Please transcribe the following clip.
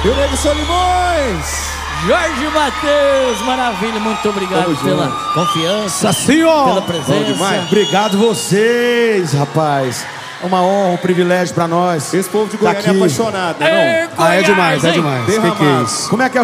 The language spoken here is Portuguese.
E o Nego Solimões. Jorge Matheus, maravilha, muito obrigado pela confiança, pela presença. Obrigado vocês, rapaz. É uma honra, um privilégio pra nós. Esse povo de Goiânia é apaixonado, não? É demais, é demais. Derramado. Que é isso? Como é que é o